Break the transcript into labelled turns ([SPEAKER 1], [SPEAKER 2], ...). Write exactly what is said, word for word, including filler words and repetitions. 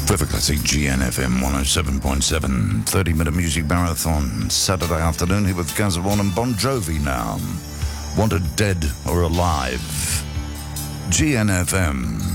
[SPEAKER 1] Forever Classic G N F M one oh seven point seven, thirty minute music marathon, Saturday afternoon here with Gazabon and Bon Jovi now. Wanted dead or alive. G N F M.